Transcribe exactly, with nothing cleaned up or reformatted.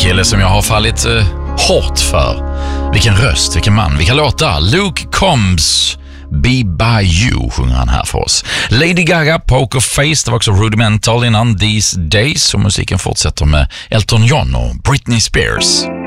kille som jag har fallit eh, hårt för. Vilken röst, vilken man, vilka låtar. Luke Combs, Be By You sjunger han här för oss. Lady Gaga, Poker Face, det var också Rudimental innan These Days, och musiken fortsätter med Elton John och Britney Spears.